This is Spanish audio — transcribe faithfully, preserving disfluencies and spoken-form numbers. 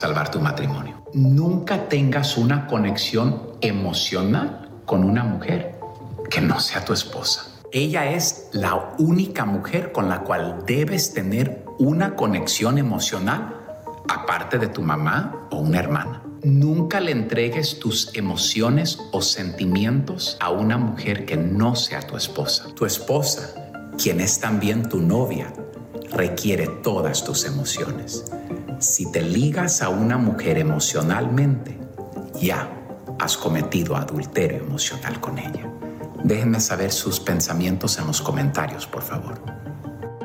salvar tu matrimonio. Nunca tengas una conexión emocional con una mujer que no sea tu esposa. Ella es la única mujer con la cual debes tener una conexión emocional, aparte de tu mamá o una hermana. Nunca le entregues tus emociones o sentimientos a una mujer que no sea tu esposa. Tu esposa, quien es también tu novia, requiere todas tus emociones. Si te ligas a una mujer emocionalmente, ya has cometido adulterio emocional con ella. Déjenme saber sus pensamientos en los comentarios, por favor.